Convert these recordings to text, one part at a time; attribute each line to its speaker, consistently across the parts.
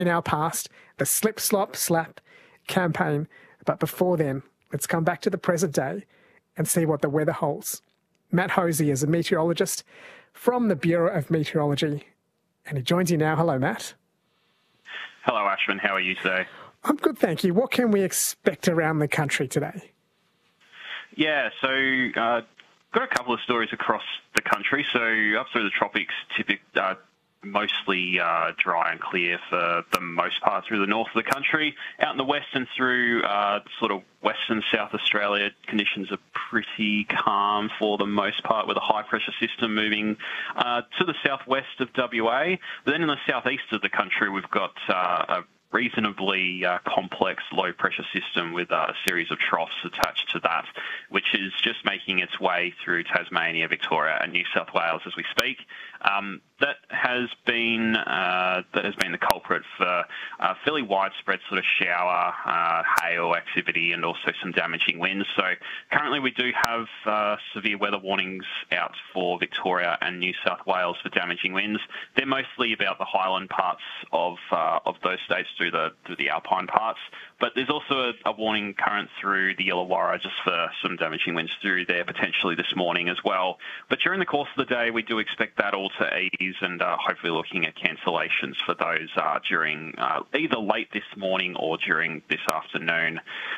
Speaker 1: our past, the slip, slop, slap campaign. But before then, let's come back to the present day and see what the weather holds. Matt Hosey is a meteorologist from the Bureau of Meteorology, and he joins you now. Hello, Matt.
Speaker 2: Hello, Ashwin. How are you today?
Speaker 1: I'm good, thank you. What can we expect around the country today?
Speaker 2: Yeah, so got a couple of stories across the country. So up through the tropics, mostly dry and clear for the most part through the north of the country. Out in the west and through sort of western South Australia, conditions are pretty calm for the most part, with a high-pressure system moving to the southwest of WA. But then in the southeast of the country, we've got a reasonably complex low-pressure system with a series of troughs attached to that, which is just making its way through Tasmania, Victoria and New South Wales as we speak. That has been the culprit for fairly widespread sort of shower, hail activity, and also some damaging winds. So currently we do have severe weather warnings out for Victoria and New South Wales for damaging winds. They're mostly about the highland parts of those states through the alpine parts. But there's also a warning current through the Illawarra just for some damaging winds through there potentially this morning as well. But during the course of the day, we do expect that all to ease, and hopefully looking at cancellations for those during either late this morning or during this afternoon.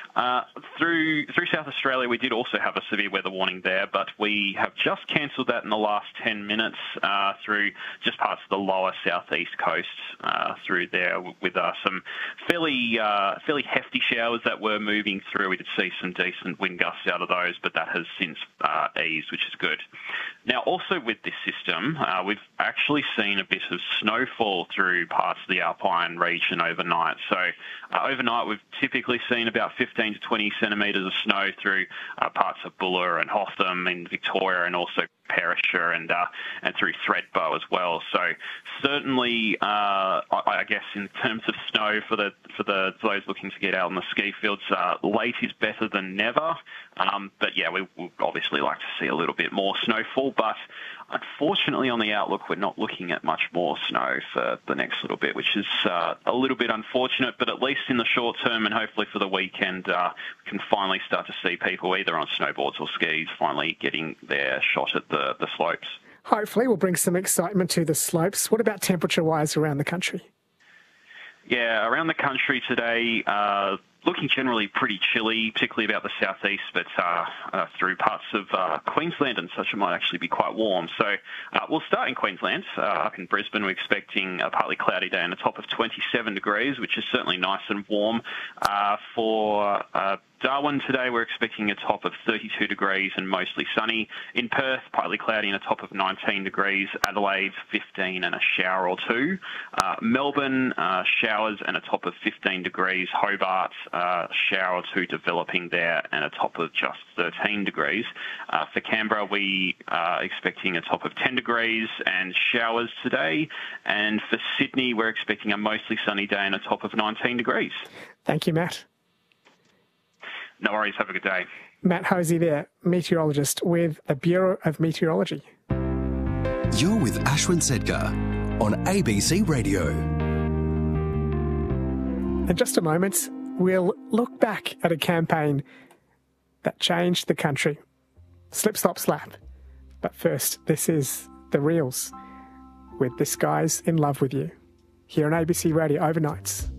Speaker 2: Through South Australia, we did also have a severe weather warning there, but we have just cancelled that in the last 10 minutes through just parts of the lower southeast coast through there with some fairly hefty showers that were moving through. We did see some decent wind gusts out of those, but that has since eased, which is good. Now, also with this system, we've actually seen a bit of snowfall through parts of the Alpine region overnight. So overnight, we've typically seen about 15 to 20 centimetres of snow through parts of Bulla and Hotham in Victoria, and also Perisher and through Thredbo as well. So certainly, I guess in terms of snow for those looking to get out on the ski fields, late is better than never. But yeah, we would obviously like to see a little bit more snowfall. But unfortunately, on the outlook, we're not looking at much more snow for the next little bit, which is a little bit unfortunate. But at least in the short term, and hopefully for the weekend, we can finally start to see people either on snowboards or skis finally getting their shot at the slopes.
Speaker 1: Hopefully we'll bring some excitement to the slopes. What about temperature-wise around the country?
Speaker 2: Yeah, around the country today, looking generally pretty chilly, particularly about the southeast, but through parts of Queensland and such, it might actually be quite warm. So we'll start in Queensland. Up in Brisbane, we're expecting a partly cloudy day and a top of 27 degrees, which is certainly nice and warm. For Darwin today, we're expecting a top of 32 degrees and mostly sunny. In Perth, partly cloudy and a top of 19 degrees. Adelaide, 15 and a shower or two. Melbourne, showers and a top of 15 degrees. Hobart, shower or two developing there and a top of just 13 degrees. For Canberra, we are expecting a top of 10 degrees and showers today. And for Sydney, we're expecting a mostly sunny day and a top of 19 degrees.
Speaker 1: Thank you, Matt.
Speaker 2: No worries. Have a good day.
Speaker 1: Matt Hosey there, meteorologist with the Bureau of Meteorology.
Speaker 3: You're with Ashwin Sedkar on ABC Radio.
Speaker 1: In just a moment, we'll look back at a campaign that changed the country. Slip, slop, slap. But first, this is The Reels with This Guy's in Love with You. Here on ABC Radio Overnights.